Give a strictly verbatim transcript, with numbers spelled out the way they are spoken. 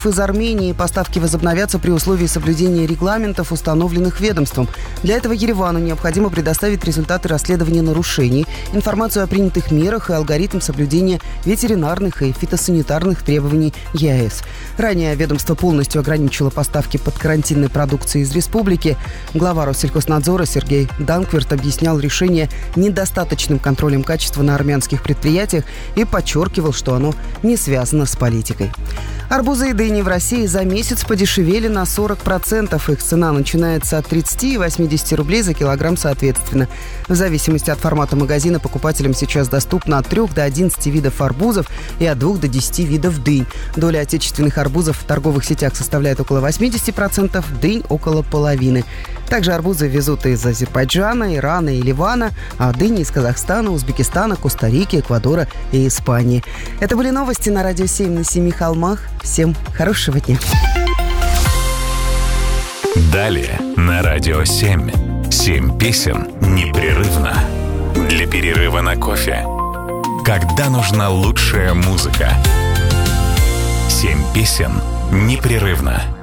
Из Армении поставки возобновятся при условии соблюдения регламентов, установленных ведомством. Для этого Еревану необходимо предоставить результаты расследования нарушений, информацию о принятых мерах и алгоритм соблюдения ветеринарных и фитосанитарных требований ЕАЭС. Ранее ведомство полностью ограничило поставки подкарантинной продукции из республики. Глава Россельхознадзора Сергей Данквирт объяснял решение недостаточным контролем качества на армянских предприятиях и подчеркивал, что оно не связано с политикой. Арбузы и дыни в России за месяц подешевели на сорок процентов. Их цена начинается от тридцати и восьмидесяти рублей за килограмм соответственно. В зависимости от формата магазина покупателям сейчас доступно от трёх до одиннадцати видов арбузов и от двух до десяти видов дынь. Доля отечественных арбузов в торговых сетях составляет около восьмидесяти процентов, дынь около половины. Также арбузы везут из Азербайджана, Ирана и Ливана, а дыни из Казахстана, Узбекистана, Коста-Рики, Эквадора и Испании. Это были новости на Радио семь на Семи холмах. Всем хорошего дня. Далее на Радио семь. Семь песен непрерывно. Для перерыва на кофе. Когда нужна лучшая музыка. Семь песен непрерывно.